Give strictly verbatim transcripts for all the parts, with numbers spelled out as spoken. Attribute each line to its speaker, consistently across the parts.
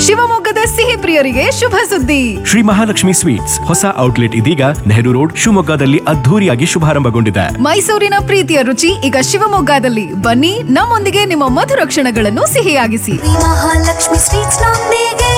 Speaker 1: ಶಿವಮೊಗ್ಗದ ಸಿಹಿ ಪ್ರಿಯರಿಗೆ ಶುಭ ಸುದ್ದಿ.
Speaker 2: ಶ್ರೀ ಮಹಾಲಕ್ಷ್ಮಿ ಸ್ವೀಟ್ಸ್ ಹೊಸ ಔಟ್ಲೆಟ್ ಇದೀಗ ನೆಹರು ರೋಡ್ ಶಿವಮೊಗ್ಗದಲ್ಲಿ ಅದ್ಧೂರಿಯಾಗಿ ಶುಭಾರಂಭಗೊಂಡಿದೆ.
Speaker 1: ಮೈಸೂರಿನ ಪ್ರೀತಿಯ ರುಚಿ ಈಗ ಶಿವಮೊಗ್ಗದಲ್ಲಿ. ಬನ್ನಿ, ನಮ್ಮೊಂದಿಗೆ ನಿಮ್ಮ ಮಧುರ ಕ್ಷಣಗಳನ್ನು ಸಿಹಿಯಾಗಿಸಿ.
Speaker 3: ಮಹಾಲಕ್ಷ್ಮಿ ಸ್ವೀಟ್ಸ್ ನೊಂದಿಗೆ.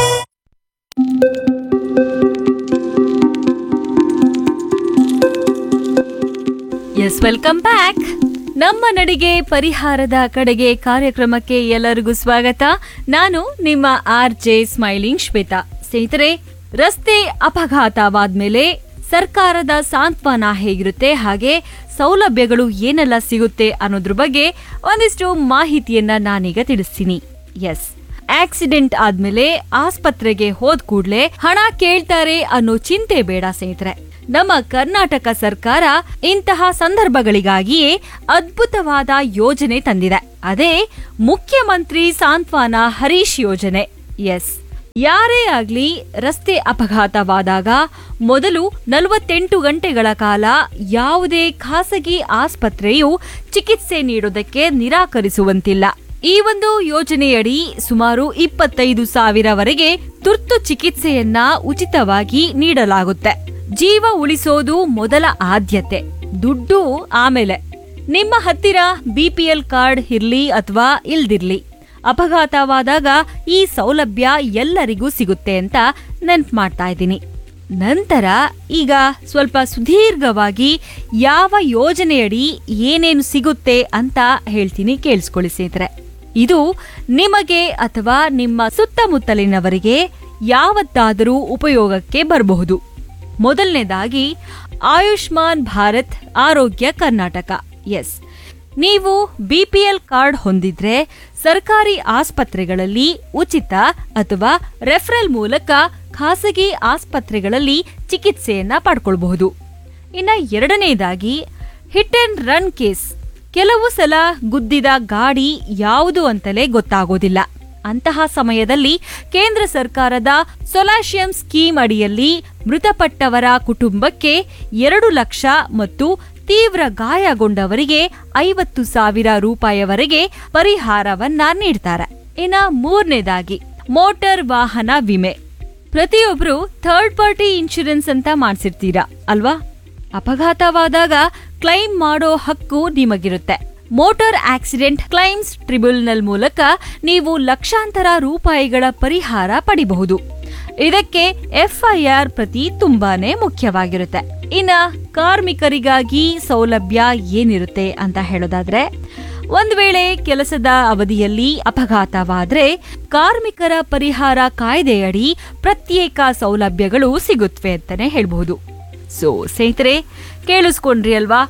Speaker 4: S, welcome back. ನಮ್ಮ ನಡಿಗೆ ಪರಿಹಾರದ ಕಡೆಗೆ ಕಾರ್ಯಕ್ರಮಕ್ಕೆ ಎಲ್ಲರಿಗೂ ಸ್ವಾಗತ. ನಾನು ನಿಮ್ಮ ಆರ್ ಜೆ ಸ್ಮೈಲಿಂಗ್ ಶ್ವೇತಾ. ಸ್ನೇಹಿತರೆ, ರಸ್ತೆ ಅಪಘಾತವಾದ್ಮೇಲೆ ಸರ್ಕಾರದ ಸಾಂತ್ವನ ಹೇಗಿರುತ್ತೆ, ಹಾಗೆ ಸೌಲಭ್ಯಗಳು ಏನೆಲ್ಲ ಸಿಗುತ್ತೆ ಅನ್ನೋದ್ರ ಬಗ್ಗೆ ಒಂದಿಷ್ಟು ಮಾಹಿತಿಯನ್ನ ನಾನೀಗ ತಿಳಿಸ್ತೀನಿ. ಎಸ್, ಆಕ್ಸಿಡೆಂಟ್ ಆದ್ಮೇಲೆ ಆಸ್ಪತ್ರೆಗೆ ಹೋದ್ ಕೂಡ್ಲೆ ಹಣ ಕೇಳ್ತಾರೆ ಅನ್ನೋ ಚಿಂತೆ ಬೇಡ ಸ್ನೇಹಿತರೆ. ನಮ್ಮ ಕರ್ನಾಟಕ ಸರ್ಕಾರ ಇಂತಹ ಸಂದರ್ಭಗಳಿಗಾಗಿಯೇ ಅದ್ಭುತವಾದ ಯೋಜನೆ ತಂದಿದೆ. ಅದೇ ಮುಖ್ಯಮಂತ್ರಿ ಸಾಂತ್ವನ ಹರೀಶ್ ಯೋಜನೆ. ಎಸ್, ಯಾರೇ ಆಗ್ಲಿ ರಸ್ತೆ ಅಪಘಾತವಾದಾಗ ಮೊದಲು ನಲವತ್ತೆಂಟು ಗಂಟೆಗಳ ಕಾಲ ಯಾವುದೇ ಖಾಸಗಿ ಆಸ್ಪತ್ರೆಯು ಚಿಕಿತ್ಸೆ ನೀಡೋದಕ್ಕೆ ನಿರಾಕರಿಸುವಂತಿಲ್ಲ. ಈ ಒಂದು ಯೋಜನೆಯಡಿ ಸುಮಾರು ಇಪ್ಪತ್ತೈದು ಸಾವಿರವರೆಗೆ ತುರ್ತು ಚಿಕಿತ್ಸೆಯನ್ನ ಉಚಿತವಾಗಿ ನೀಡಲಾಗುತ್ತೆ. ಜೀವ ಉಳಿಸೋದು ಮೊದಲ ಆದ್ಯತೆ, ದುಡ್ಡು ಆಮೇಲೆ. ನಿಮ್ಮ ಹತ್ತಿರ ಬಿಪಿಎಲ್ ಕಾರ್ಡ್ ಇರ್ಲಿ ಅಥವಾ ಇಲ್ದಿರ್ಲಿ, ಅಪಘಾತವಾದಾಗ ಈ ಸೌಲಭ್ಯ ಎಲ್ಲರಿಗೂ ಸಿಗುತ್ತೆ ಅಂತ ನೆನ್ಪು ಮಾಡ್ತಾ ಇದ್ದೀನಿ. ನಂತರ ಈಗ ಸ್ವಲ್ಪ ಸುದೀರ್ಘವಾಗಿ ಯಾವ ಯೋಜನೆಯಡಿ ಏನೇನು ಸಿಗುತ್ತೆ ಅಂತ ಹೇಳ್ತೀನಿ, ಕೇಳಿಸ್ಕೊಳ್ಳಿ ಸ್ನೇಹಿತರೆ. ಇದು ನಿಮಗೆ ಅಥವಾ ನಿಮ್ಮ ಸುತ್ತಮುತ್ತಲಿನವರಿಗೆ ಯಾವತ್ತಾದರೂ ಉಪಯೋಗಕ್ಕೆ ಬರಬಹುದು. ಮೊದಲನೇದಾಗಿ ಆಯುಷ್ಮಾನ್ ಭಾರತ್ ಆರೋಗ್ಯ ಕರ್ನಾಟಕ. ಎಸ್, ನೀವು ಬಿಪಿಎಲ್ ಕಾರ್ಡ್ ಹೊಂದಿದ್ರೆ ಸರ್ಕಾರಿ ಆಸ್ಪತ್ರೆಗಳಲ್ಲಿ ಉಚಿತ ಅಥವಾ ರೆಫರಲ್ ಮೂಲಕ ಖಾಸಗಿ ಆಸ್ಪತ್ರೆಗಳಲ್ಲಿ ಚಿಕಿತ್ಸೆಯನ್ನ ಪಡ್ಕೊಳ್ಬಹುದು. ಇನ್ನು ಎರಡನೇದಾಗಿ ಹಿಟ್ ಅಂಡ್ ರನ್ ಕೇಸ್. ಕೆಲವು ಸಲ ಗುದ್ದಿದ ಗಾಡಿ ಯಾವುದು ಅಂತಲೇ ಗೊತ್ತಾಗೋದಿಲ್ಲ. ಅಂತಹ ಸಮಯದಲ್ಲಿ ಕೇಂದ್ರ ಸರ್ಕಾರದ ಸೊಲ್ಯೂಷನ್ ಸ್ಕೀಮ್ ಅಡಿಯಲ್ಲಿ ಮೃತಪಟ್ಟವರ ಕುಟುಂಬಕ್ಕೆ ಎರಡು ಲಕ್ಷ ಮತ್ತು ತೀವ್ರ ಗಾಯಗೊಂಡವರಿಗೆ ಐವತ್ತು ಸಾವಿರ ರೂಪಾಯಿವರೆಗೆ ಪರಿಹಾರವನ್ನ ನೀಡ್ತಾರೆ. ಇನ್ನ ಮೂರನೇದಾಗಿ ಮೋಟಾರ್ ವಾಹನ ವಿಮೆ. ಪ್ರತಿಯೊಬ್ರು ಥರ್ಡ್ ಪಾರ್ಟಿ ಇನ್ಶೂರೆನ್ಸ್ ಅಂತ ಮಾಡ್ಸಿರ್ತೀರಾ ಅಲ್ವಾ? ಅಪಘಾತವಾದಾಗ ಕ್ಲೈಮ್ ಮಾಡೋ ಹಕ್ಕು ನಿಮಗಿರುತ್ತೆ. ಮೋಟಾರ್ ಆಕ್ಸಿಡೆಂಟ್ ಕ್ಲೈಮ್ಸ್ ಟ್ರಿಬ್ಯುನಲ್ ಮೂಲಕ ನೀವು ಲಕ್ಷಾಂತರ ರೂಪಾಯಿಗಳ ಪರಿಹಾರ ಪಡಿಬಹುದು. ಇದಕ್ಕೆ ಎಫ್ಐಆರ್ ಪ್ರತಿ ತುಂಬಾನೇ ಮುಖ್ಯವಾಗಿರುತ್ತೆ. ಇನ್ನ ಕಾರ್ಮಿಕರಿಗಾಗಿ ಸೌಲಭ್ಯ ಏನಿರುತ್ತೆ ಅಂತ ಹೇಳೋದಾದ್ರೆ, ಒಂದ್ ವೇಳೆ ಕೆಲಸದ ಅವಧಿಯಲ್ಲಿ ಅಪಘಾತವಾದ್ರೆ ಕಾರ್ಮಿಕರ ಪರಿಹಾರ ಕಾಯ್ದೆಯಡಿ ಪ್ರತ್ಯೇಕ ಸೌಲಭ್ಯಗಳು ಸಿಗುತ್ತವೆ ಅಂತಾನೆ ಹೇಳ್ಬಹುದು. ಸೊ ಸ್ನೇಹಿತರೆ, ಕೇಳಿಸ್ಕೊಂಡ್ರಿ ಅಲ್ವಾ?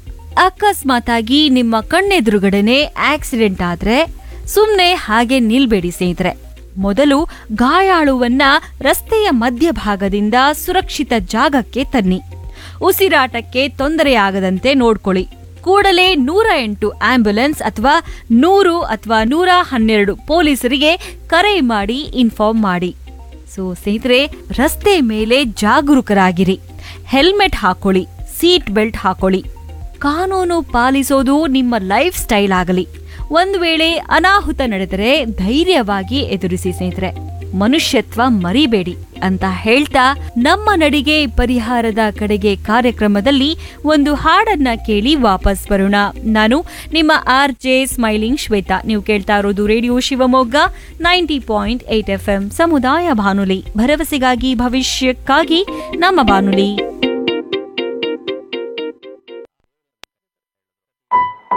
Speaker 4: ಅಕಸ್ಮಾತಾಗಿ ನಿಮ್ಮ ಕಣ್ಣೆದುರುಗಡೆನೆ ಆಕ್ಸಿಡೆಂಟ್ ಆದ್ರೆ ಸುಮ್ನೆ ಹಾಗೆ ನಿಲ್ಬೇಡಿ ಸ್ನೇಹಿತರೆ. ಮೊದಲು ಗಾಯಾಳುವನ್ನ ರಸ್ತೆಯ ಮಧ್ಯಭಾಗದಿಂದ ಸುರಕ್ಷಿತ ಜಾಗಕ್ಕೆ ತನ್ನಿ. ಉಸಿರಾಟಕ್ಕೆ ತೊಂದರೆಯಾಗದಂತೆ ನೋಡ್ಕೊಳ್ಳಿ. ಕೂಡಲೇ ನೂರ ಎಂಟು ಆಂಬ್ಯುಲೆನ್ಸ್ ಅಥವಾ ನೂರು ಅಥವಾ ನೂರ ಹನ್ನೆರಡು ಪೊಲೀಸರಿಗೆ ಕರೆ ಮಾಡಿ ಇನ್ಫಾರ್ಮ್ ಮಾಡಿ. ಸೊ ಸ್ನೇಹಿತರೆ, ರಸ್ತೆ ಮೇಲೆ ಜಾಗರೂಕರಾಗಿರಿ. ಹೆಲ್ಮೆಟ್ ಹಾಕೊಳ್ಳಿ, ಸೀಟ್ ಬೆಲ್ಟ್ ಹಾಕೊಳ್ಳಿ. ಕಾನೂನು ಪಾಲಿಸೋದು ನಿಮ್ಮ ಲೈಫ್ ಸ್ಟೈಲ್ ಆಗಲಿ. ಒಂದು ವೇಳೆ ಅನಾಹುತ ನಡೆದರೆ ಧೈರ್ಯವಾಗಿ ಎದುರಿಸಿ ಸ್ನೇಹಿತರೆ. ಮನುಷ್ಯತ್ವ ಮರಿಬೇಡಿ ಅಂತ ಹೇಳ್ತಾ ನಮ್ಮ ನಡಿಗೆ ಪರಿಹಾರದ ಕಡೆಗೆ ಕಾರ್ಯಕ್ರಮದಲ್ಲಿ ಒಂದು ಹಾಡನ್ನ ಕೇಳಿ ವಾಪಸ್ ಬರೋಣ. ನಾನು ನಿಮ್ಮ ಆರ್ ಜೆ ಸ್ಮೈಲಿಂಗ್ ಶ್ವೇತಾ. ನೀವು ಕೇಳ್ತಾ ಇರೋದು radio Shivamogga ninety point eight F M ಸಮುದಾಯ ಬಾನುಲಿ, ಭರವಸೆಗಾಗಿ ಭವಿಷ್ಯಕ್ಕಾಗಿ ನಮ್ಮ ಬಾನುಲಿ.